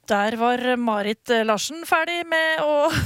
Der var Marit Larsen ferdig med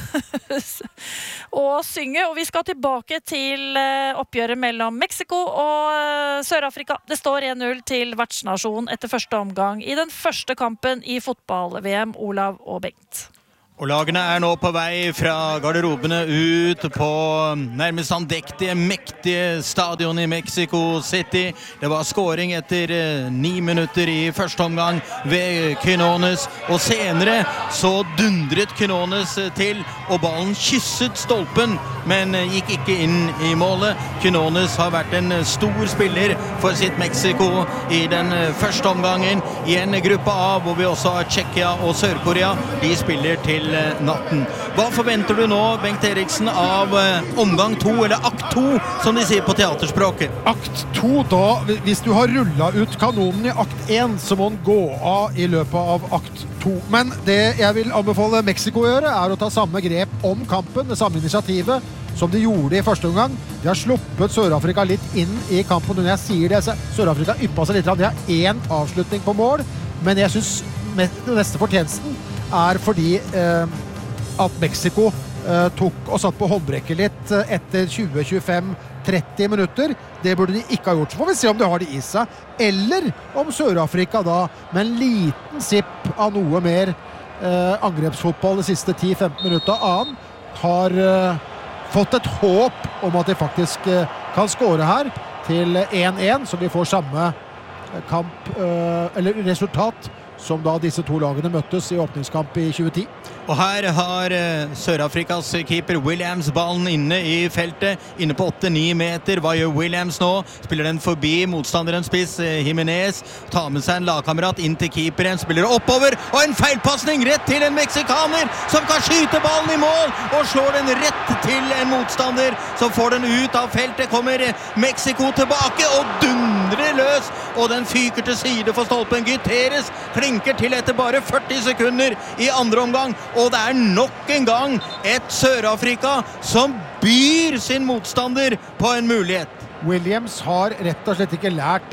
å synge, og vi skal tilbake til oppgjøret mellom Mexico og Sør-Afrika. Det står 1-0 til vertsnasjon etter første omgang i den første kampen i fotball-VM, Olav og Bengt. Og lagene nå på vei fra garderobene ut på nærmest andektige, mektige stadion i Mexico City. Det var scoring etter 9 minutter i første omgang ved Quinones, og senere så dundret Quinones til, og ballen kysset stolpen, men gikk ikke inn i målet. Quinones har vært en stor spiller for sitt Mexico i den første omgangen, i en gruppe A, hvor vi også har Tsjekkia og Sør-Korea. De spiller til natten. Hva forventer du nå, Bengt Eriksen, av omgang 2, eller akt 2, som de sier på teaterspråket? Akt 2, da, hvis du har rullet ut kanonen i akt 1, så må den gå av i løpet av akt 2. Men det jeg vil anbefale Mexico å gjøre, er å ta samme grep om kampen, det samme initiativet, som de gjorde i første omgang. De har sluppet Sør-Afrika litt inn i kampen. Når jeg sier det, Sør-Afrika yppet seg litt. De har 1 avslutning på mål, men jeg synes den neste fortjenesten er fordi at Mexico tok og satt på håndbrekket litt etter 20-25-30 minutter. Det burde de ikke ha gjort. Så får vi se om de har det i seg, eller om Sør-Afrika da, med en liten sipp av noe mer angrepsfotball de siste 10-15 minutter annen, har fått et håp om at de faktisk kan score her til 1-1, så vi får samme kamp, eller resultat, som da disse to lagene møttes i åpningskamp i 2010. Og her har Sør-Afrikas keeper Williams ballen inne i feltet, inne på 8-9 meter. Hva gjør Williams nå? Spiller den forbi motstanderens spiss, Jimenez, tar med seg en lagkamerat inn til keeperen, spiller oppover, og en feilpassning rett til en meksikaner, som kan skyte ballen i mål, og slår den rett til en motstander, som får den ut av feltet. Kommer Mexico tilbake, og dundrer løs, og den fyker til side for stolpen. Gutierrez klinker til etter bare 40 sekunder i andre omgang, og det er nok en gang et Sør-Afrika som byr sin motstander på en mulighet. Williams har rett og slett ikke lært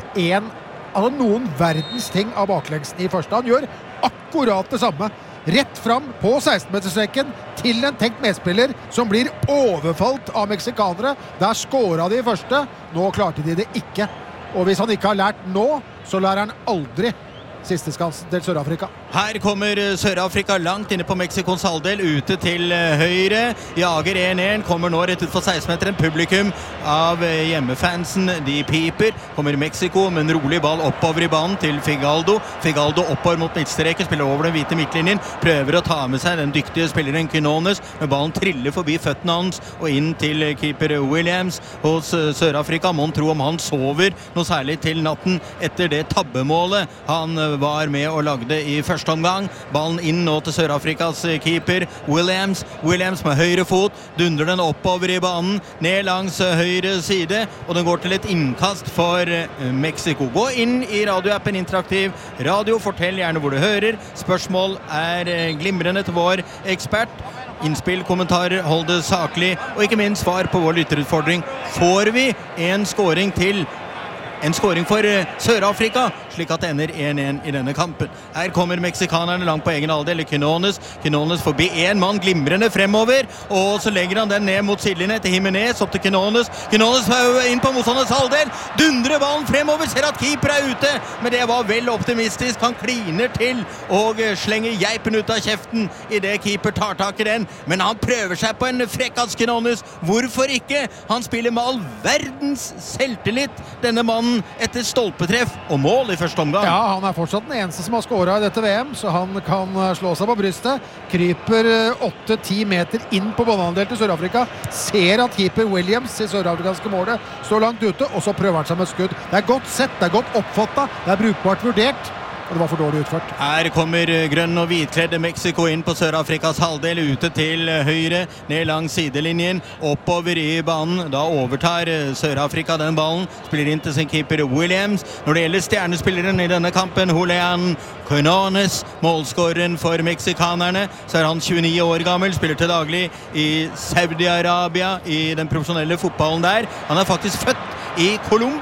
noen verdens ting av baklengsen i første. Han gjør akkurat det samme. Rett fram på 16-meterstreken til en tenkt medspiller som blir overfalt av meksikanere. Der skåret de i første. Nå klarte de det ikke. Og hvis han ikke har lært nå, så lærer han aldri. Siste skansen til Sør-Afrika. Her kommer Sør-Afrika langt inne på Mexikos halvdel, ute til høyre. Jager 1-1, kommer nå rett ut for 16-meteren. Publikum av hjemmefansen, de piper. Kommer Mexico med en rolig ball oppover i banen til Figaldo. Figaldo oppover mot midtstreken, spiller over den hvite midtlinjen. Prøver å ta med seg den dyktige spilleren Quinones, men ballen triller forbi føttene hans og inn til keeper Williams hos Sør-Afrika. Må tro om han sover noe særlig til natten etter det tabbemålet han var med og lagde i første omgang. Ballen inn nå til Sør-Afrikas keeper Williams. Williams med høyre fot, dundrer den oppover i banen, ned langs høyre side, og den går til et innkast for Mexico. Gå inn i radioappen Interaktiv Radio, fortell gjerne hvor du hører. Spørsmål glimrende til vår ekspert. Innspill, kommentarer, hold det saklig, og ikke minst svar på vår lytterutfordring. Får vi en scoring til? En scoring for Sør-Afrika, slik at det ender 1-1 i denne kampen. Her kommer meksikanerne langt på egen halvdel. Quinones forbi en mann, glimrende fremover, og så legger han den ned mot sidelinjen til Jimenez, opp til Quinones. Quinones inn på motstanders halvdel, dundrer ballen fremover, ser at keeper ute, men det var vel optimistisk. Han kliner til og slenger geipen ut av kjeften i det keeper tar tak i den, men han prøver seg på en frekkas Quinones. Hvorfor ikke? Han spiller med all verdens selvtillit, denne mannen, etter stolpetreff og mål i første omgang. Ja, han er fortsatt den eneste som har skåret i dette VM, så han kan slå seg på brystet. Kryper 8-10 meter inn på banehalvdelen til Sør-Afrika. Ser at keeper Williams i sørafrikanske målet står langt ute, og så prøver han seg med skudd. Det er godt sett, det er godt oppfattet, det er brukbart vurdert. Og det var for dårlig utført. Her kommer grønn og hvitkledde Mexico inn på Sør-Afrikas halvdel, ute til høyre, ned langs sidelinjen, oppover i banen. Da overtar Sør-Afrika den ballen, spiller inn til sin keeper Williams. Når det gjelder stjernespilleren i denne kampen, Julian Quinones, målskåreren for meksikanerne, så er han 29 år gammel, spiller til daglig i Saudi-Arabia, i den profesjonelle fotballen der. Han er faktisk født i Colombia.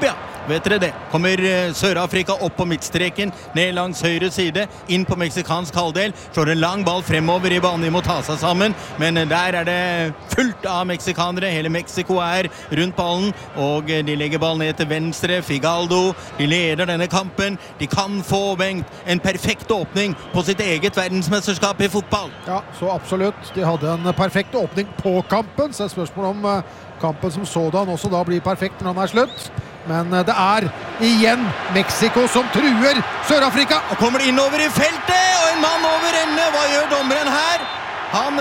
vet dere det. Kommer Sør-Afrika opp på midtstreken, ned langs høyre side, inn på meksikansk halvdel, slår en lang ball fremover i banen, de må ta seg sammen, men der er det fullt av meksikanere, hele Mexico er rundt ballen, og de legger ballen ned til venstre, Figaldo, de leder denne kampen, de kan få Bengt en perfekt åpning på sitt eget verdensmesterskap i fotball. Ja, så absolutt. De hadde en perfekt åpning på kampen, så er spørsmål om kampen som sådan også da blir perfekt når den er slutt. Men det er igjen Mexico som truer Sør-Afrika. Og kommer det innover i feltet, og en mann over ende. Hva gjør dommeren her? Han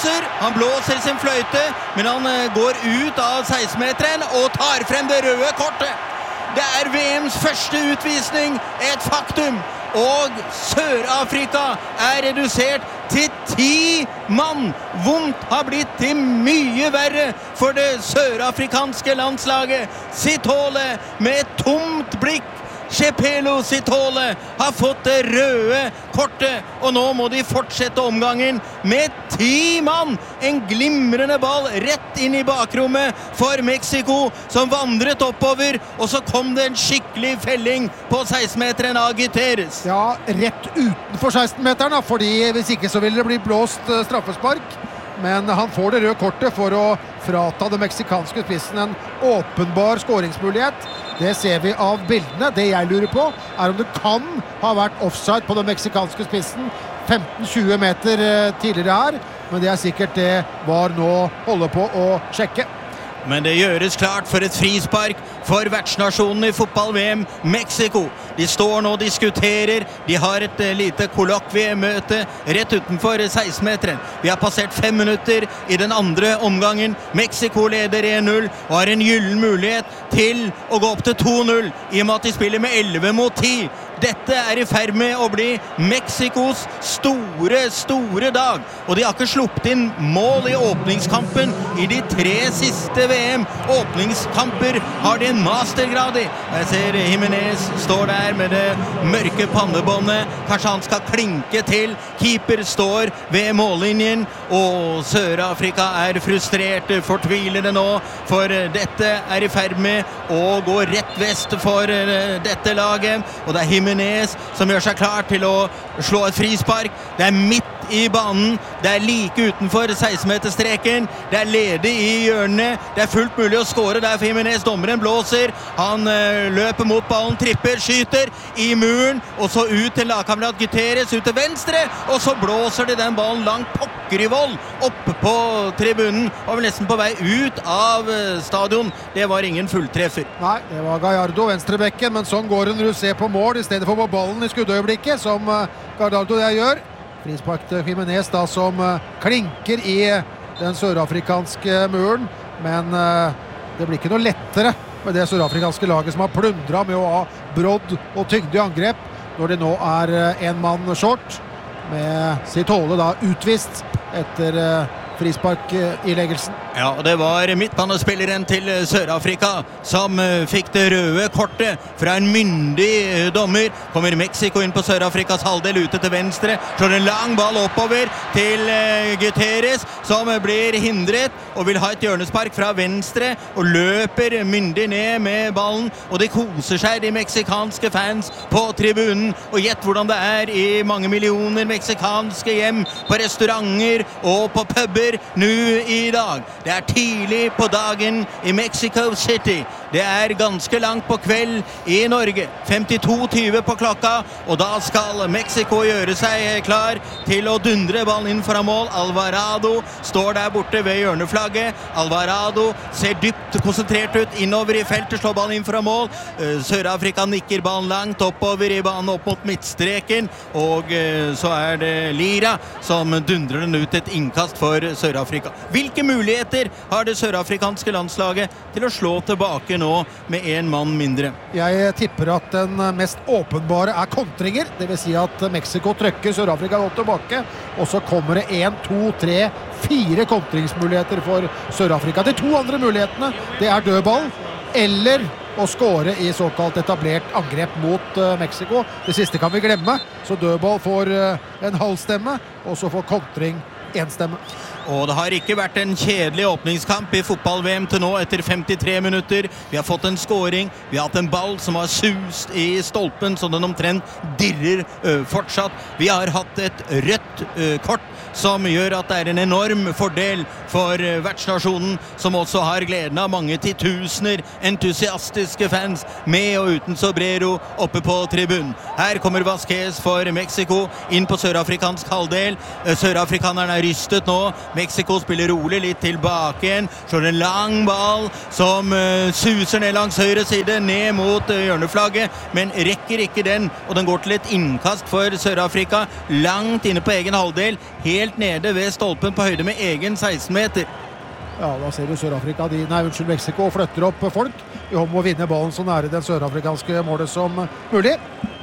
blåser sin fløyte, men han går ut av 16-meteren og tar frem det røde kortet. Det er VMs første utvisning, et faktum. Og Sør-Afrika er redusert til 10 mann. Vondt har blitt til mye verre for det sørafrikanske landslaget. Sithole med et tomt blikk. Chepelo Sithole har fått det røde kortet, og nå må de fortsette omgangen med 10 mann. En glimrende ball rett inn i bakrommet for Mexico, som vandret oppover, og så kom det en skikkelig felling på 16-meteren av Guterres. Ja, rett utenfor 16-meteren, fordi hvis ikke så ville det bli blåst straffespark. Men han får det røde kortet for å frata det meksikanske spissen en åpenbar skåringsmulighet. Det ser vi av bildene. Det jeg lurer på er om det kan ha vært offside på den meksikanske spissen 15-20 meter tidligere her. Men det er sikkert det VAR nå holder på å sjekke. Men det gjøres klart for et frispark for vertsnasjonen i fotball-VM, Mexico. De står nå og diskuterer, de har et lite kollokviemøte rett utenfor 16-meteren. Vi har passert 5 minutter i den andre omgangen. Mexico leder 1-0 og har en gyllen mulighet til å gå opp til 2-0, i og med at de spiller med 11 mot 10. Dette er i ferd med å bli Mexicos store dag, og de har ikke sluppet inn mål i åpningskampen i de 3 siste VM. Åpningskamper har de en mastergrad i. Jeg ser Jimenez står der med det mørke pannebåndet. Kanskje han skal klinke til. Keeper står ved mållinjen, og Sør-Afrika er frustrert, fortvilende nå, for dette er i ferd med å gå rett vest for dette laget, og det er Jimenez som gjør seg klar til å slå et frispark. Det er midt i banen, det er like utenfor 16-meterstreken, det er ledig i hjørnene, det er fullt mulig å skåre der for Jimenez. Dommeren blåser, han løper mot ballen, tripper, skyter i muren, og så ut til lagkamerat Guterres, ut til venstre, og så blåser de den ballen langt pokker i vold, oppe på tribunen, og vel nesten på vei ut av stadion. Det var ingen fulltreffer. Nei, det var Gallardo, venstrebekken, men sånn går det når du ser på mål, i stedet for på ballen i skuddøyeblikket, som Gallardo det gjør. Frispark til Jimenez da, som klinker i den sørafrikanske muren, men det blir ikke noe lettere med det sørafrikanske laget som har plundret med å ha brodd og tyngde i angrep, når det nå er en mann short, med Sithole da utvist etter frispark-ileggelsen. Ja, og det var midtbanespilleren til Sør-Afrika som fikk det røde kortet fra en myndig dommer. Kommer Mexico inn på Sør-Afrikas halvdel, ute til venstre, slår en lang ball oppover til Guterres, som blir hindret og vil ha et hjørnespark fra venstre, og løper myndig ned med ballen, og de koser seg, de meksikanske fans på tribunen, og gjett hvordan det er i mange millioner meksikanske hjem, på restauranter og på puber nå i dag. Det er tidlig på dagen i Mexico City. Det er ganske langt på kveld i Norge. 52:20 på klokka, og da skal Mexico gjøre seg klar til å dundre ballen inn fra mål. Alvarado står der borte ved hjørneflagget. Alvarado ser dypt konsentrert ut innover i feltet, slår ballen inn fra mål. Sør-Afrika nikker ballen langt oppover i banen, opp mot midtstreken, og så er det Lira som dundrer den ut, et innkast for Sør-Afrika. Hvilke muligheter har det sørafrikanske landslaget til å slå tilbake nå med en mann mindre? Jeg tipper at den mest åpenbare er kontringer, det vil si at Mexico trykker Sør-Afrika godt tilbake, og så kommer det 1, 2, 3, 4 kontringsmuligheter for Sør-Afrika. De 2 andre mulighetene, det er dødball, eller å skåre i såkalt etablert angrep mot Mexico. Det siste kan vi glemme, så dødball får en halv stemme, og så får kontring 1 stemme. Og det har ikke vært en kjedelig åpningskamp i fotball-VM til nå etter 53 minutter. Vi har fått en scoring, vi har hatt en ball som har sust i stolpen så den omtrent dirrer fortsatt. Vi har hatt et rødt kort som gjør at det er en enorm fordel for vertsnasjonen, som også har gleden av mange titusener entusiastiske fans med og uten Sobrero oppe på tribunen. Her kommer Vasquez for Mexico inn på sørafrikansk halvdel. Sørafrikanerne er rystet nå. Mexico spiller rolig litt tilbake igjen. Slår en lang ball som suser ned langs høyre side, ned mot hjørneflagget, men rekker ikke den, og den går til et innkast for Sørafrika, langt inne på egen halvdel, helt nede ved stolpen på høyde med egen 16 meter. Ja, da ser du Sørafrika, Mexico flytter opp folk i hånd om å vinne ballen så nære den sørafrikanske målet som mulig.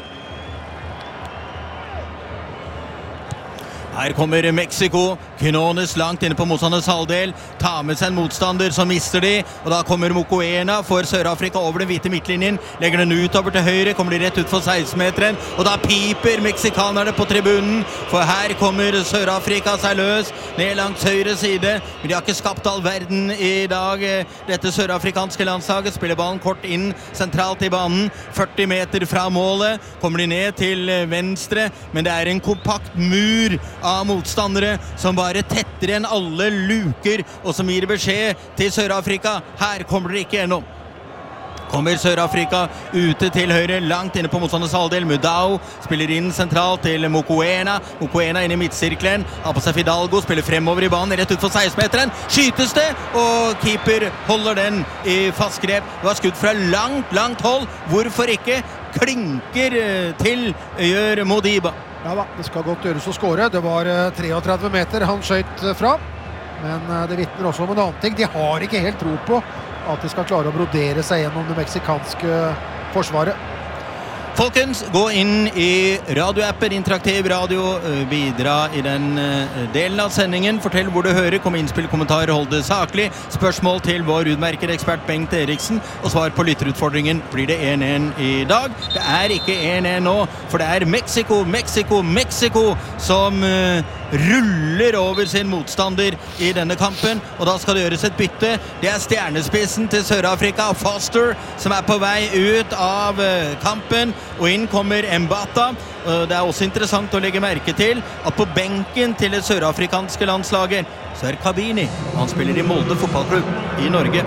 Her kommer Mexico, Quinones langt inne på motstanders halvdel, tar med seg en motstander som mister de, og da kommer Mokoena for Sør-Afrika over den hvite midtlinjen, legger den utover til høyre, kommer de rett ut for 16-meteren, og da piper meksikanerne på tribunen, for her kommer Sør-Afrika seg løs, ned langs høyre side, men de har ikke skapt all verden i dag. Dette sørafrikanske landslaget spiller ballen kort inn sentralt i banen, 40 meter fra målet, kommer de ned til venstre, men det er en kompakt mur av motstandere som bare tetter enn alle luker, og som gir beskjed til Sør-Afrika, her kommer dere ikke gjennom. Kommer Sør-Afrika ute til høyre, langt inne på motstanders halvdel. Mudau spiller inn sentralt til Mokoena. Mokoena inn i midtsirkelen, har på seg Fidalgo, spiller fremover i banen, rett ut for 16-meteren. Skytes det, og keeper holder den i fast grep. Det var skudd fra langt hold. Hvorfor ikke? Klinker til, gjør Modiba. Ja da, det skal godt gjøres å skåre. Det var 33 meter han skjøt fra. Men det vittner også om en annen ting. De har ikke helt tro på at de skal klare å brodere seg gjennom det meksikanske forsvaret. Folkens, gå inn i radioappen, interaktiv radio, bidra i den delen av sendingen. Fortell hvor du hører, kom innspill, kommentarer, hold det saklig. Spørsmål til vår utmerkede ekspert Bengt Eriksen, og svar på lytterutfordringen. Blir det 1-1 i dag? Det er ikke 1-1 nå, for det er Mexico som ruller over sin motstander i denne kampen, og da skal det gjøres et bytte. Det er stjernespissen til Sør-Afrika, Foster, som er på vei ut av kampen, og inn kommer Mbata. Det er også interessant å legge merke til at på benken til det sørafrikanske landslaget så er Kabini. Han spiller i Molde fotballklubb i Norge.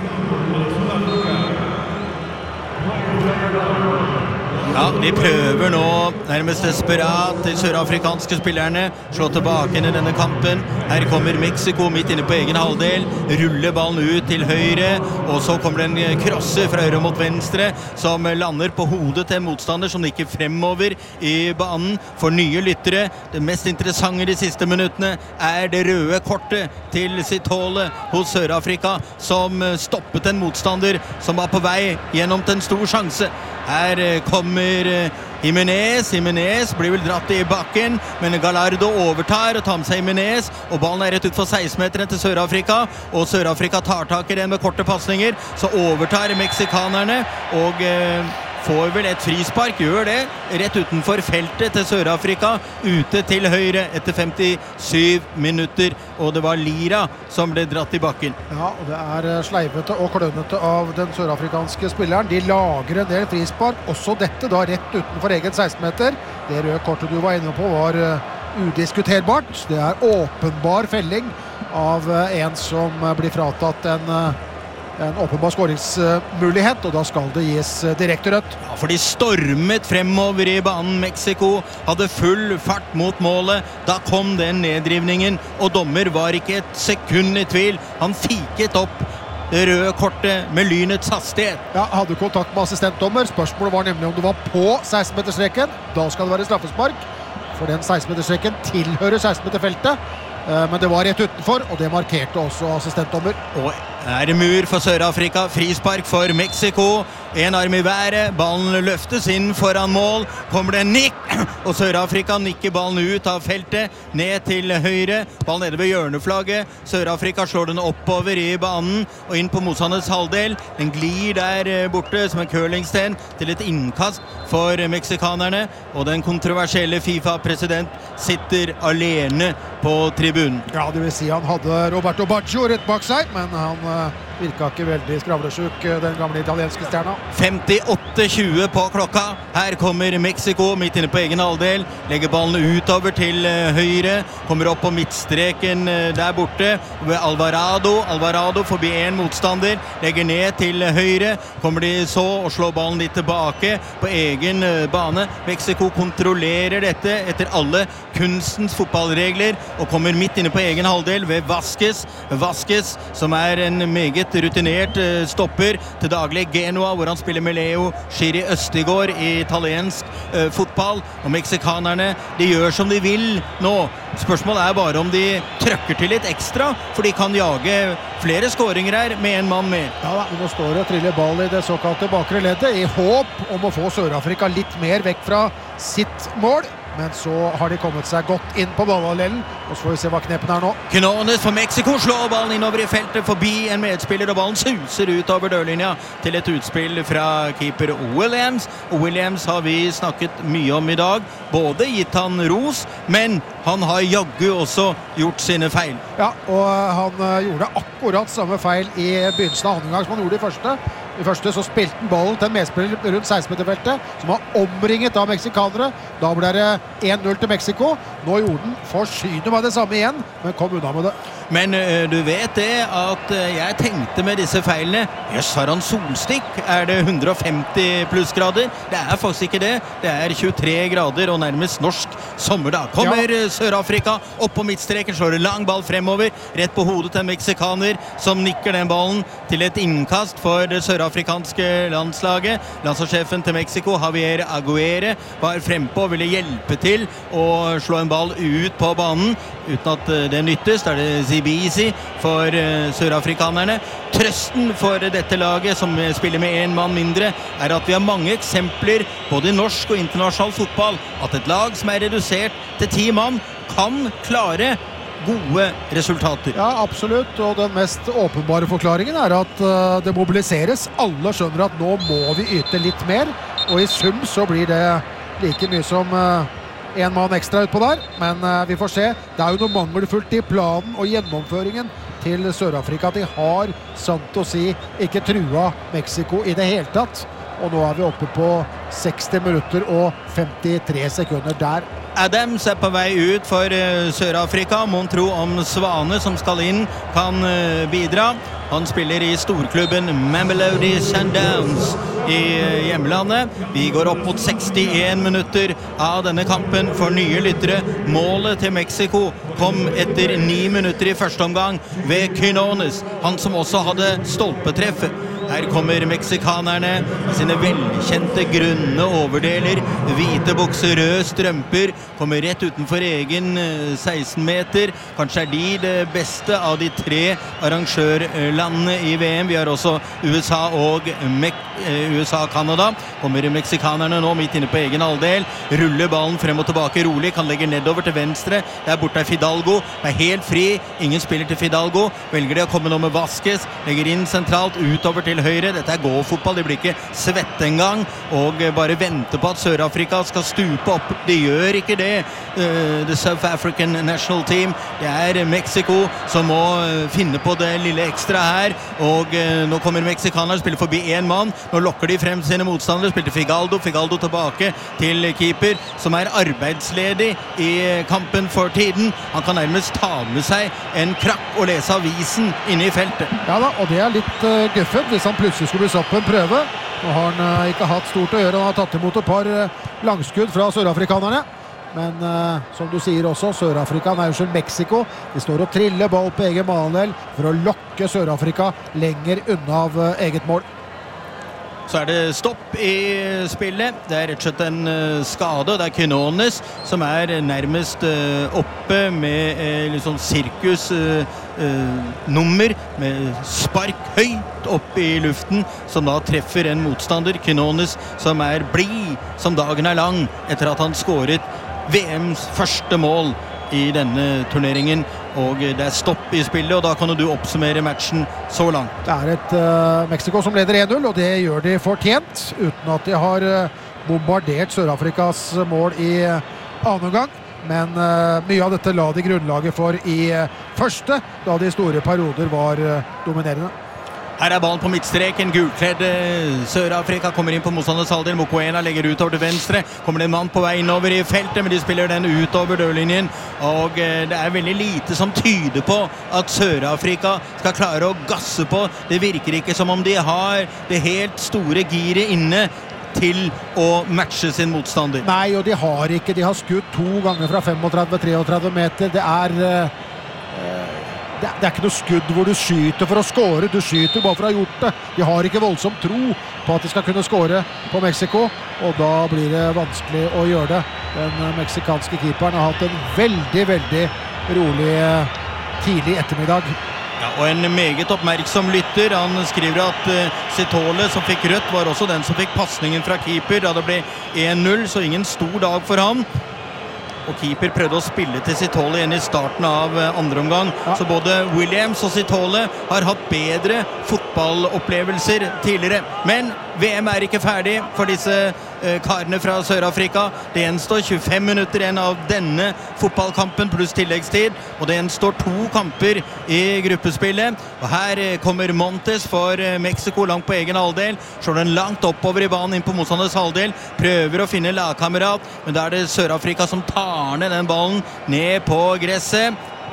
Ja, de prøver nå nærmest desperat de sørafrikanske spillerne slå tilbake inn i denne kampen. Her kommer Mexico midt inne på egen halvdel, ruller ballen ut til høyre, og så kommer det en krosse fra høyre mot venstre som lander på hodet til en motstander som ikke fremover i banen. For nye lyttere, det mest interessante de siste minuttene er det røde kortet til Sithole hos Sør-Afrika, som stoppet en motstander som var på vei gjennom til en stor sjanse. Her kommer Jimenez blir vel dratt i bakken, men Gallardo overtar og tar med seg Jimenez, og ballen er rett ut for 16-meteren til Sør-Afrika, og Sør-Afrika tar tak i den med korte passninger, så overtar meksikanerne, og får vel et frispark, gjør det, rett utenfor feltet til Sør-Afrika, ute til høyre etter 57 minutter, og det var Lira som ble dratt i bakken. Ja, og det er sleivete og klønete av den sørafrikanske spilleren. De lager en del frispark, også dette da rett utenfor egen 16-meter. Det røde kortet du var inne på var udiskuterbart. Det er åpenbar felling av en som blir fratatt en åpenbar skåringsmulighet, og da skal det gis direkte rødt. Ja, for de stormet fremover i banen. Mexico hadde full fart mot målet. Da kom den neddrivningen, og dommer var ikke et sekund i tvil. Han fiket opp det røde kortet med lynets hastighet. Ja, hadde kontakt med assistentdommer. Spørsmålet var nemlig om det var på 16-meterstreken. Da skal det være straffespark, for den 16-meterstreken tilhører 16-meterfeltet. Men det var rett utenfor, og det markerte også assistentdommer. Og Er det mur for Sør-Afrika, frispark for Mexico, en arm i været, ballen løftes inn foran mål, kommer det en nikk, og Sør-Afrika nikker ballen ut av feltet, ned til høyre, ballen nede ved hjørneflagget, Sør-Afrika slår den oppover i banen, og inn på motstanders halvdel, den glir der borte som en curlingsten til et innkast for meksikanerne, og den kontroversielle FIFA-president sitter alene på tribunen. Ja, det vil si han hadde Roberto Baggio rett bak seg, men han virka ikke veldig skravlesjuk, den gamle italienske stjerna. 58-20 på klokka. Her kommer Mexico midt inne på egen halvdel, legger ballen utover til høyre, kommer opp på midtstreken der borte ved Alvarado forbi en motstander, legger ned til høyre, kommer de så og slår ballen litt tilbake på egen bane. Mexico kontrollerer dette etter alle kunstens fotballregler og kommer midt inne på egen halvdel ved Vasquez, som er en meget rutinert stopper til daglig Genoa, hvor han spiller med Leo Schiri Østigård i italiensk fotball, og meksikanerne, de gjør som de vil nå. Spørsmålet er bare om de trøkker til litt ekstra, for de kan jage flere skåringer her med en mann mer. Ja da, nå står det og triller ball i det såkalte bakre leddet, i håp om å få Sør-Afrika litt mer vekk fra sitt mål. Men så har de kommet seg godt inn på ballhalvdelen, og så får vi se hva knepen er nå. Quinones for Mexico slår ballen innover i feltet forbi en medspiller, og ballen suser ut over dørlinja til et utspill fra keeper Williams. Williams har vi snakket mye om i dag, både gitt han ros, men han har jaggu også gjort sine feil. Ja, og han gjorde akkurat samme feil i begynnelsen av andre gang som han gjorde i første. I første så spilte han ballen til en medspiller rundt 16-meterfeltet, som var omringet av meksikanere. Da ble det 1-0 til Mexico. Nå gjorde den forsynet med det samme igjen, men kom unna med det. Men du vet det at jeg tenkte med disse feilene, jøss, har han solstikk? Er det 150 plussgrader? Det er faktisk ikke det. Det er 23 grader og nærmest norsk sommer da. Kommer Sør-Afrika opp på midtstreken, slår en lang ball fremover, rett på hodet til en meksikaner, som nikker den ballen til et innkast for det sørafrikanske landslaget. Landslagssjefen til Mexico, Javier Aguirre, var frempå og ville hjelpe til å slå en ball ut på banen, uten at det nyttes. Da er det Zibisi for sørafrikanerne. Trøsten for dette laget, som spiller med en mann mindre, er at vi har mange eksempler, både i norsk og internasjonal fotball, at et lag som er redusert til 10 mann, kan klare gode resultater. Ja, absolutt, og den mest åpenbare forklaringen er at det mobiliseres. Alle skjønner at nå må vi yte litt mer, og i sum så blir det like mye som en mann ekstra utpå der, men vi får se. Det er jo noe mangelfullt i planen og gjennomføringen til Sør-Afrika. De har, sant å si, ikke trua Mexico i det hele tatt, og nå er vi oppe på 60 minutter og 53 sekunder der. Adams er på vei ut for Sør-Afrika. Mon tro om Svane, som skal inn, kan bidra. Han spiller i storklubben Mamelodi Sundowns i hjemlandet. Vi går opp mot 61 minutter av denne kampen for nye lyttere. Målet til Mexico kom etter 9 minutter i første omgang ved Quinones, han som også hadde stolpetreff. Her kommer meksikanerne med sine velkjente grønne overdeler, hvite bukser, røde strømper, kommer rett utenfor egen 16 meter. Kanskje er de det beste av de 3 arrangørlandene i VM. Vi har også USA og Canada. Kommer meksikanerne nå midt inne på egen halvdel, ruller ballen frem og tilbake rolig, kan legge nedover til venstre. Der borte er Fidalgo, er helt fri, ingen spiller til Fidalgo, velger de å komme nå med Vasquez, legger inn sentralt utover til høyre. Dette er gå-fotball, de blir ikke svette engang, og bare venter på at Sør-Afrika skal stupe opp. De gjør ikke det. The South African National Team, det er Mexico som må finne på det lille ekstra her, og nå kommer meksikanerne, spiller forbi en mann, nå lokker de frem sine motstandere, spiller Figaldo tilbake til keeper, som er arbeidsledig i kampen for tiden. Han kan nærmest ta med seg en krakk og lese avisen inne i feltet. Ja da, og det er litt guffet hvis han plutselig skulle bli satt på en prøve. Nå har han ikke hatt stort å gjøre, han har tatt imot et par langskudd fra sørafrikanerne. Men som du sier også, Sør-Afrika, nei, unnskyld, Mexico, de står og triller ball på egen banehalvdel for å lokke Sør-Afrika lenger unna av eget mål. Så det stopp i spillet. Det rett og slett en skade. Det Quinones som nærmest oppe med litt sånn sirkusnummer, med spark høyt opp i luften, som da treffer en motstander. Quinones som blid som dagen lang etter at han skåret VMs første mål i denne turneringen, og det stopp i spillet, og da kan du oppsummere matchen så langt. Det et Mexico som leder 1-0, og det gjør de fortjent, uten at de har bombardert Sør-Afrikas mål i annen omgang. Men mye av dette la de grunnlaget for i første, da de store perioder var dominerende. Her ballen på midtstreken, gulkledd Sør-Afrika kommer inn på motstanders halvdel. Mokoena legger utover til venstre, kommer det en mann på vei innover i feltet, men de spiller den utover dørlinjen, og det veldig lite som tyder på at Sør-Afrika skal klare å gasse på. Det virker ikke som om de har det helt store giret inne til å matche sin motstander. Nei, og de har skutt 2 ganger fra 35-33 meter. Det ikke noe skudd hvor du skyter for å skåre, du skyter bare for å ha gjort det. De har ikke voldsom tro på at de skal kunne skåre på Mexico, og da blir det vanskelig å gjøre det. Den meksikanske keeperen har hatt en veldig, veldig rolig tidlig ettermiddag. Ja, og en meget oppmerksom lytter, han skriver at Sitole som fikk rødt var også den som fikk passningen fra keeper da det ble 1-0, så ingen stor dag for han. Og keeper prøvde å spille til Sitole igjen i starten av andre omgang. Ja. Så både Williams og Sitole har hatt bedre fotballopplevelser tidligere. Men VM ikke ferdig for disse karene fra Sør-Afrika. Det gjenstår 25 minutter igjen av denne fotballkampen pluss tilleggstid. Og det gjenstår 2 kamper i gruppespillet. Og her kommer Montes for Mexico langt på egen halvdel. Slår den langt oppover i banen inn på motstanders halvdel. Prøver å finne lagkamerat, men da det Sør-Afrika som tar ned den ballen ned på gresset.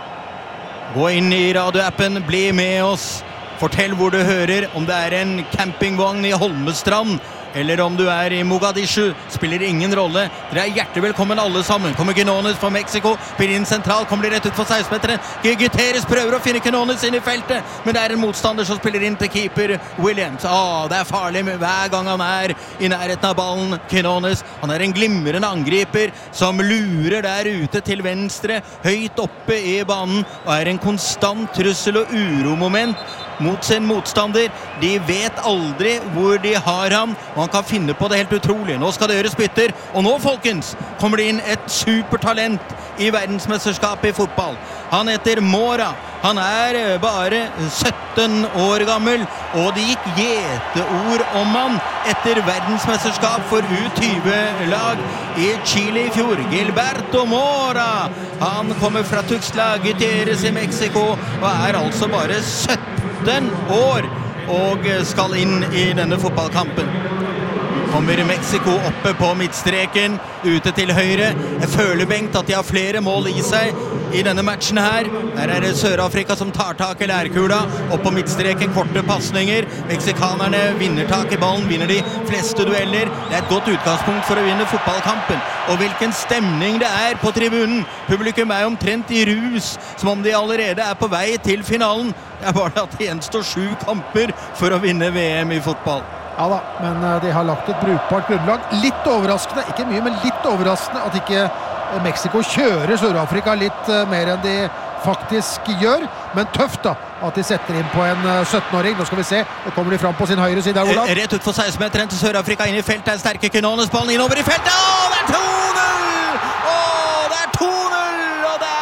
Gå inn i radioappen, bli med oss. Fortell hvor du hører, om det en campingvogn i Holmestrand, eller om du i Mogadishu, spiller ingen rolle. Dere hjertelig velkommen alle sammen. Kommer Quinones fra Mexico, spiller inn sentral, kommer de rett ut for 16-meteren. Gutierrez prøver å finne Quinones inn i feltet, men det en motstander som spiller inn til keeper Williams. Det farlig hver gang han i nærheten av ballen, Quinones. Han en glimrende angriper som lurer der ute til venstre, høyt oppe i banen, og en konstant trussel og uromoment mot sin motstander. De vet aldri hvor de har ham, og han kan finne på det helt utrolig. Nå skal det gjøres bytter, og nå, folkens, kommer det inn et supertalent i verdensmesterskapet i fotball. Han heter Mora. Han bare 17 år gammel, og det gikk gjeteord om han etter verdensmesterskap for U20-lag i Chile i fjor. Gilberto Mora. Han kommer fra Tuxtla Gutierrez i Mexico, og altså bare 17 år og skal inn i denne fotballkampen. Kommer Mexico oppe på midtstreken, ute til høyre. Jeg føler, Bengt, at de har flere mål i seg i denne matchen her. Her det Sør-Afrika som tar tak i lærkula, opp på midtstreken, korte passninger. Meksikanerne vinner tak i ballen, vinner de fleste dueller. Det et godt utgangspunkt for å vinne fotballkampen. Og hvilken stemning det på tribunen. Publikum omtrent i rus, som om de allerede på vei til finalen. Det bare at det gjenstår 7 kamper for å vinne VM i fotball. Ja da, men de har lagt et brukbart grunnlag. Litt overraskende, ikke mye, men litt overraskende at ikke Mexico kjører Sør-Afrika litt mer enn de faktisk gjør. Men tøft da, at de setter inn på en 17-åring. Nå skal vi se, nå kommer de fram på sin høyre side. Rett ut for 16-meteren til Sør-Afrika, inn i feltet. Sterke Quinones, ballen innover i feltet. Det 2-0! Det 2-0! Og det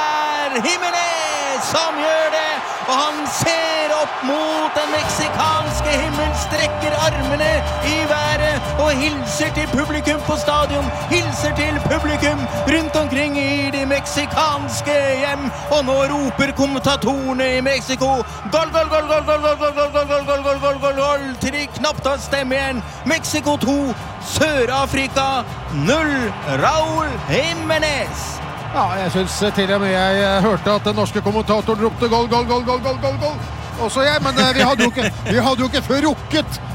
Jimenez som gjør det. Og han ser opp mot den meksikanske himmel, strekker armene i været og hilser til publikum på stadion, hilser til publikum rundt omkring i de meksikanske hjem. Og nå roper kommentatorene i Mexico gol, gol, gol, gol, gol, gol, gol, gol, gol, gol, gol, gol, gol, gol, til de knapt har stemme igjen. Mexico 2, Sør-Afrika 0, Raúl Jiménez. Ja, jeg synes til og med jeg hørte at den norske kommentatoren ropte gol, gol, gol, gol, gol, gol, gol. Også jeg, men vi hadde jo ikke rukket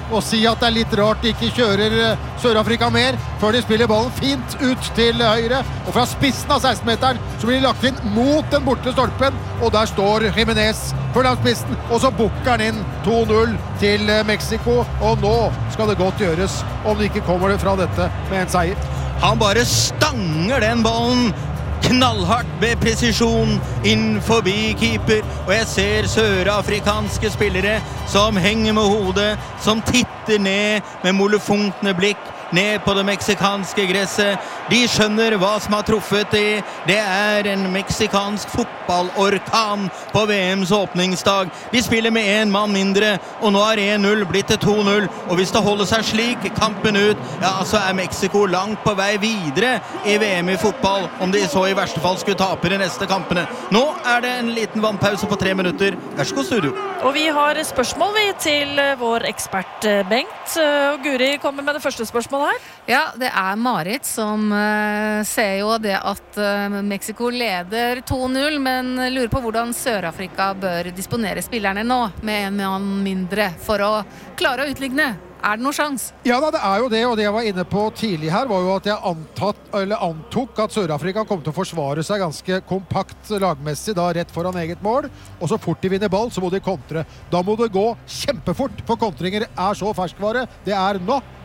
og si at det er litt rart de ikke kjører Sør-Afrika mer, før de spiller ballen fint ut til høyre, og fra spissen av 16-meteren så blir de lagt inn mot den borte stolpen, og der står Jimenez for den spissen, og så bukker han inn 2-0 til Mexico, og nå skal det godt gjøres om de ikke kommer fra dette med en seier. Han bare stanger den ballen knallhardt med presisjon inn forbi keeper, og jeg ser sørafrikanske spillere som henger med hodet, som titter ned med molefonkne blikk ned på det meksikanske gresset. De skjønner hva som har truffet de. Det er en meksikansk fotballorkan på VMs åpningsdag. De spiller med en mann mindre, og nå er 1-0 blitt til 2-0. Og hvis det holder seg slik kampen ut, ja, så er Mexico langt på vei videre i VM i fotball, om de så i verste fall skulle tape de neste kampene. Nå er det en liten vannpause på 3 minutter. Vær så god, studio. Og vi har spørsmål til vår ekspert Bengt. Og Guri kommer med det første spørsmålet her. Ja, det er Marit som ser jo det at Mexico leder 2-0, men lurer på hvordan Sør-Afrika bør disponere spillerne nå, med en mann mindre, for å klare å utligne. Er det noen sjans? Ja da, det er jo det, og det jeg var inne på tidlig her var jo at jeg antok at Sør-Afrika kom til å forsvare seg ganske kompakt lagmessig da rett foran eget mål, og så fort de vinner ball så må de kontre. Da må det gå kjempefort, for kontringer er så ferskvare. Det er nå